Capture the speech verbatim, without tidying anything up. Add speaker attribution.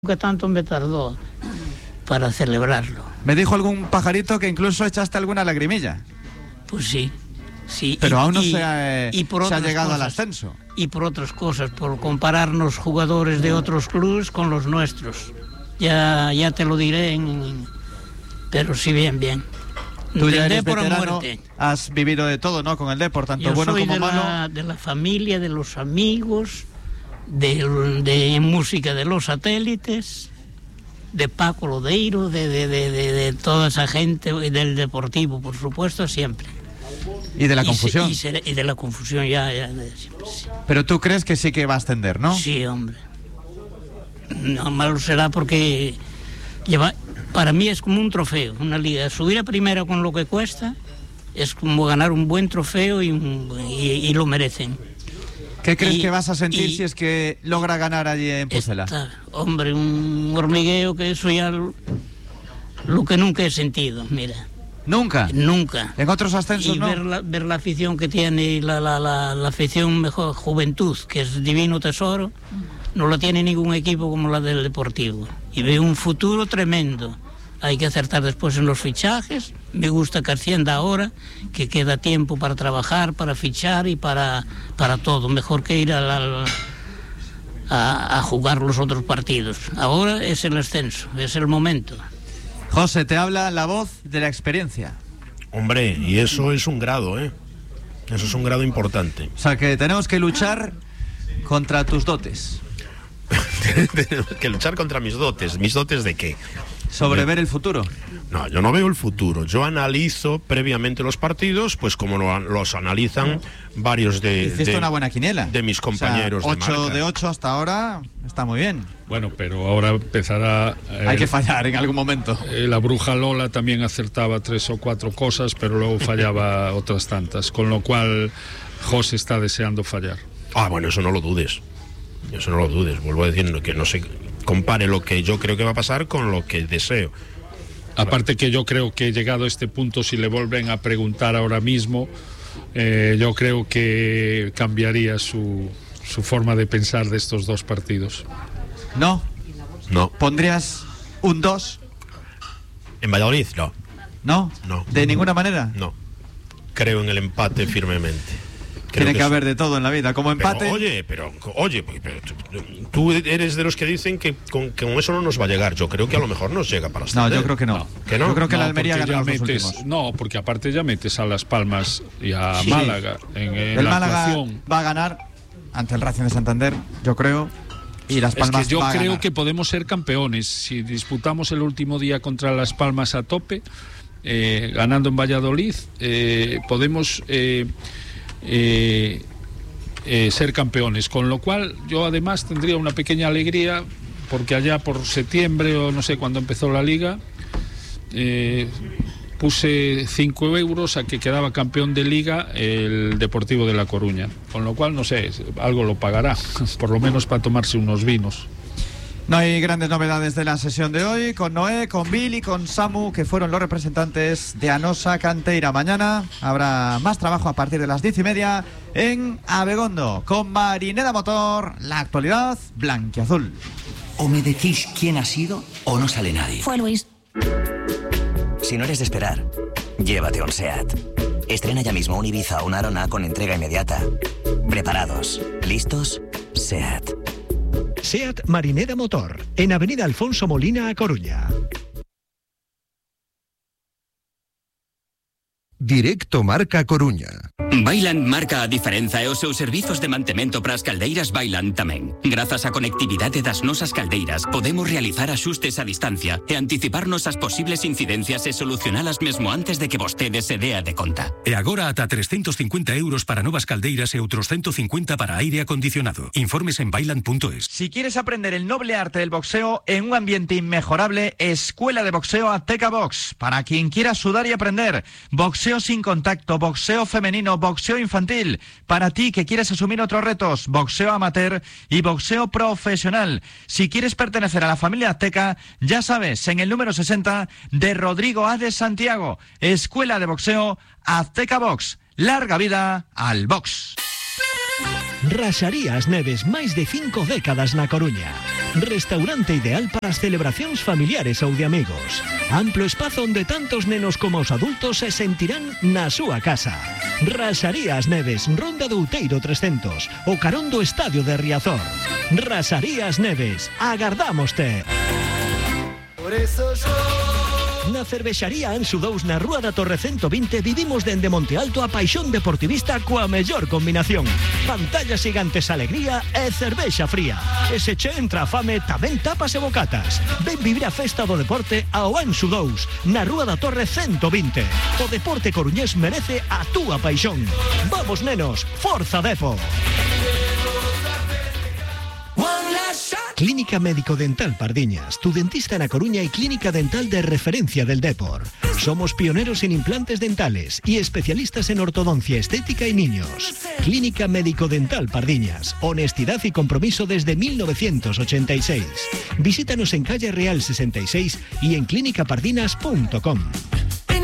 Speaker 1: que tanto me tardó para celebrarlo.
Speaker 2: Me dijo algún pajarito que incluso echaste alguna lagrimilla.
Speaker 1: Pues sí, sí.
Speaker 2: Pero
Speaker 1: y,
Speaker 2: aún no
Speaker 1: y,
Speaker 2: se ha,
Speaker 1: y por
Speaker 2: se ha
Speaker 1: otras
Speaker 2: llegado
Speaker 1: cosas,
Speaker 2: al ascenso.
Speaker 1: Y por otras cosas, por compararnos jugadores de otros clubes con los nuestros. Ya, ya te lo diré, en, pero sí, bien, bien.
Speaker 2: Tú ya eres
Speaker 1: Depor
Speaker 2: veterano, has vivido de todo, ¿no? Con el Depor, tanto
Speaker 1: Yo
Speaker 2: bueno
Speaker 1: soy
Speaker 2: como
Speaker 1: de
Speaker 2: malo.
Speaker 1: La, de la familia, de los amigos, de, de música de los satélites, de Paco Lodeiro, de, de, de, de, de toda esa gente, del Deportivo, por supuesto, siempre.
Speaker 2: Y de la
Speaker 1: y
Speaker 2: confusión.
Speaker 1: Se, y, se, y de la confusión, ya, ya de siempre, sí.
Speaker 2: Pero tú crees que sí que va a ascender, ¿no?
Speaker 1: Sí, hombre. No malo será porque lleva, para mí es como un trofeo, una liga. Subir a primera con lo que cuesta es como ganar un buen trofeo y, un, y, y lo merecen.
Speaker 2: ¿Qué crees
Speaker 1: y,
Speaker 2: que vas a sentir
Speaker 1: y,
Speaker 2: si es que logra ganar allí en Pucela?
Speaker 1: Está, hombre, un hormigueo que eso ya lo, lo que nunca he sentido, mira.
Speaker 2: ¿Nunca?
Speaker 1: Nunca.
Speaker 2: ¿En otros ascensos
Speaker 1: y
Speaker 2: no?
Speaker 1: ver la, ver la afición que tiene, la, la, la, la afición mejor juventud, que es divino tesoro, no la tiene ningún equipo como la del Deportivo. Y veo un futuro tremendo. Hay que acertar después en los fichajes. Me gusta que ascienda ahora, que queda tiempo para trabajar, para fichar y para, para todo. Mejor que ir a, la, a, a jugar los otros partidos. Ahora es el ascenso, es el momento.
Speaker 2: José, te habla la voz de la experiencia.
Speaker 3: Hombre, y eso es un grado, ¿eh? Eso es un grado importante.
Speaker 2: O sea, que tenemos que luchar contra tus dotes.
Speaker 3: Tenemos que luchar contra mis dotes. ¿Mis dotes de qué?
Speaker 2: Sobre
Speaker 3: de...
Speaker 2: ver el futuro.
Speaker 3: No, yo no veo el futuro. Yo analizo previamente los partidos, pues como lo, los analizan varios de...
Speaker 2: Hiciste
Speaker 3: de,
Speaker 2: una buena quiniela.
Speaker 3: De mis compañeros.
Speaker 2: O sea, ocho
Speaker 3: de marca.
Speaker 2: de ocho hasta ahora está muy bien.
Speaker 4: Bueno, pero ahora empezará... Eh,
Speaker 2: Hay que fallar en algún momento.
Speaker 4: Eh, la bruja Lola también acertaba tres o cuatro cosas, pero luego fallaba otras tantas. Con lo cual, José está deseando fallar.
Speaker 3: Ah, bueno, eso no lo dudes. Eso no lo dudes. Vuelvo a decir que no se compare lo que yo creo que va a pasar con lo que deseo.
Speaker 4: Aparte que yo creo que llegado a este punto, si le vuelven a preguntar ahora mismo, eh, yo creo que cambiaría su, su forma de pensar de estos dos partidos.
Speaker 2: ¿No?
Speaker 3: No.
Speaker 2: ¿Pondrías un dos?
Speaker 3: ¿En Valladolid? No.
Speaker 2: ¿No?
Speaker 3: No.
Speaker 2: ¿De ninguna manera?
Speaker 3: No. Creo en el empate firmemente. Creo
Speaker 2: Tiene que,
Speaker 3: que
Speaker 2: haber de todo en la vida, como empate.
Speaker 3: Pero, oye, pero, oye, pero, tú eres de los que dicen que con, que con eso no nos va a llegar. Yo creo que a lo mejor nos llega para ascender.
Speaker 2: No, yo creo que no.
Speaker 4: no.
Speaker 3: ¿Que no?
Speaker 2: Yo creo que
Speaker 4: no,
Speaker 2: la Almería gana los
Speaker 4: metes,
Speaker 2: últimos.
Speaker 4: No, porque aparte ya metes a Las Palmas y a
Speaker 2: Sí.
Speaker 4: Málaga en, en
Speaker 2: el
Speaker 4: la
Speaker 2: Málaga
Speaker 4: actuación.
Speaker 2: va a ganar ante el Racing de Santander, yo creo. Y Las Palmas
Speaker 4: es que yo
Speaker 2: va a
Speaker 4: creo
Speaker 2: ganar.
Speaker 4: que podemos ser campeones si disputamos el último día contra Las Palmas a tope, eh, ganando en Valladolid, eh, podemos eh, eh, eh, ser campeones, con lo cual yo además tendría una pequeña alegría porque allá por septiembre o no sé cuándo empezó la liga, eh, puse cinco euros a que quedaba campeón de liga el Deportivo de La Coruña, con lo cual no sé, algo lo pagará, por lo menos para tomarse unos vinos.
Speaker 2: No hay grandes novedades de la sesión de hoy, con Noé, con Bill y con Samu, que fueron los representantes de Anosa Canteira. Mañana habrá más trabajo a partir de las diez y media en Abegondo, con Marineda Motor, la actualidad blanquiazul.
Speaker 5: O me decís quién ha sido o no sale nadie.
Speaker 6: Fue Luis.
Speaker 5: Si no eres de esperar, llévate un SEAT. Estrena ya mismo un Ibiza o una Arona con entrega inmediata. ¿Preparados? ¿Listos? SEAT.
Speaker 7: SEAT Marineda Motor, en Avenida Alfonso Molina, A Coruña.
Speaker 8: Directo Marca Coruña.
Speaker 9: Bailan marca a diferenza e os seus servizos de mantemento para as caldeiras bailan tamén. Grazas á conectividade das nosas caldeiras, podemos realizar axustes a distancia e anticiparnos as posibles incidencias e solucionalas mesmo antes de que vostede se dea de conta.
Speaker 10: E agora ata trescentos cincuenta euros para novas caldeiras e outros ciento cincuenta para aire acondicionado. Informes en bailan punto es.
Speaker 2: Si quieres aprender el noble arte del boxeo en un ambiente inmejorable, Escuela de Boxeo Azteca Box. Para quien quiera sudar y aprender, boxeo sin contacto, boxeo femenino, boxeo infantil. Para ti que quieres asumir otros retos, boxeo amateur y boxeo profesional. Si quieres pertenecer a la familia azteca, ya sabes, en el número sesenta de Rodrigo Ades Santiago, Escuela de Boxeo Azteca Box. Larga vida al box.
Speaker 7: Raxarías Neves, máis de cinco décadas na Coruña. Restaurante ideal para as celebracións familiares ou de amigos. Amplo espazo onde tantos nenos como os adultos se sentirán na súa casa. Rasaría As Neves, Ronda do Outeiro trescentos, o carón do Estadio de Riazor. Rasaría As Neves, agardámoste. Por eso yo... Na cervexaría Anxo dous na Rúa da Torre ciento vinte vivimos dende Monte Alto a paixón deportivista coa mellor combinación. Pantallas gigantes, alegría e cervexa fría. E se che entra a fame, tamén tapas e bocatas. Ven vivir a festa do deporte ao Anxo dous na Rúa da Torre ciento vinte. O deporte coruñés merece a túa paixón. Vamos nenos, forza Depo. Clínica Médico Dental Pardiñas, tu dentista en A Coruña y clínica dental de referencia del Depor. Somos pioneros en implantes dentales y especialistas en ortodoncia estética y niños. Clínica Médico Dental Pardiñas, honestidad y compromiso desde mil novecientos ochenta y seis. Visítanos en calle Real sesenta y seis y en clínica pardinas punto com.